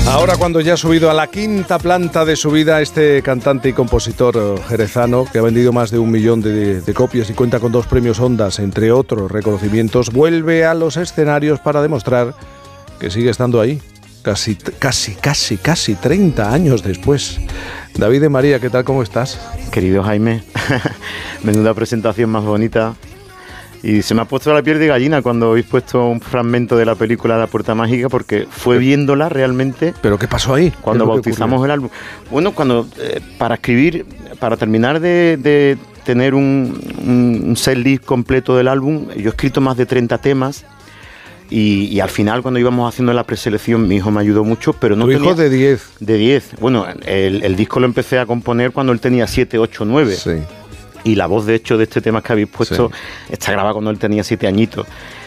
Ahora, cuando ya ha subido a la quinta planta de su vida, este cantante y compositor jerezano, que ha vendido más de 1 millón de copias y cuenta con 2 premios Ondas, entre otros reconocimientos, vuelve a los escenarios para demostrar que sigue estando ahí, casi 30 años después. David de María, ¿qué tal? ¿Cómo estás? Querido Jaime, menuda presentación más bonita. Y se me ha puesto la piel de gallina cuando habéis puesto un fragmento de la película La Puerta Mágica, porque fue viéndola realmente. ¿Pero qué pasó ahí? Cuando bautizamos el álbum. Bueno, para escribir, para terminar de tener un setlist completo del álbum, yo he escrito más de 30 temas. Y al final, cuando íbamos haciendo la preselección, mi hijo me ayudó mucho, pero no tenía... ¿Tu hijo de 10? De 10. Bueno, el disco lo empecé a componer cuando él tenía 7, 8, 9. Sí. Y la voz, de hecho, de este tema que habéis puesto, está grabada cuando él tenía 7 añitos.